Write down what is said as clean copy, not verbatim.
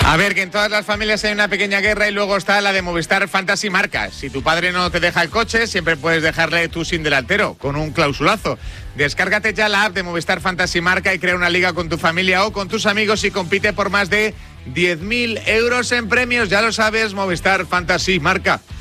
A ver, que en todas las familias hay una pequeña guerra y luego está la de Movistar Fantasy Marca. Si tu padre no te deja el coche, siempre puedes dejarle tú sin delantero, con un clausulazo. Descárgate ya la app de Movistar Fantasy Marca y crea una liga con tu familia o con tus amigos y compite por más de 10.000 euros en premios. Ya lo sabes, Movistar Fantasy Marca.